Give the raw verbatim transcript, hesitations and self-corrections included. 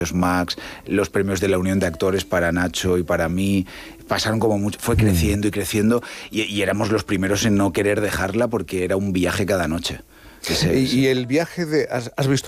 Max, los premios de la Unión de Actores para Nacho y para mí, pasaron como mucho, fue creciendo y creciendo y, y éramos los primeros en no querer dejarla porque era un viaje cada noche. Ese, y, y el viaje de... ¿has, has visto